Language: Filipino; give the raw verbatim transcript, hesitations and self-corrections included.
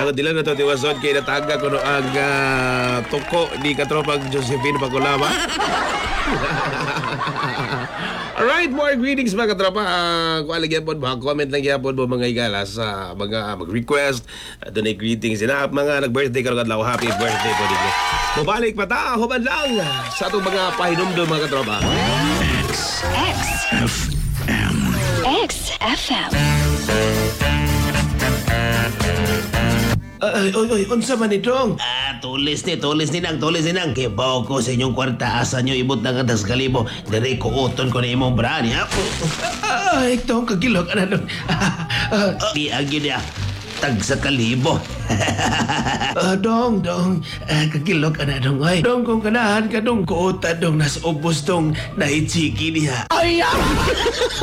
Pero dila na to tiwason kay nataga ko no ang ah, tuko di katropang Josephine Pagulama. Alright, more greetings mga katropa. Uh, kung alagyan po, mga comment lang yapon po mga igala sa mga uh, mag-request. Uh, doon ay greetings sila. Mga nag-birthday ka rin happy birthday po din. Mubalik pa ta, human lang sa itong mga pahinumdum mga katropa. X F M X F M. Ay, oy, oy, unsa man itong? Ah, tulis ni, tulis ni nang, tulis ni nang. Kibaw ko sa inyong kwarta, asa nyo ibot ng atas kalibo. Dari ko uton ko na imong brani, ha? Ay, itong kagilog, ano nun? Di agyo niya, tag sa kalibo. Ah, dong, dong, ah, kagilog, ano dong, ay. Dong, kung kanahan ka dong kuota dong, nas ubos dong, naitsiki niya. Ay,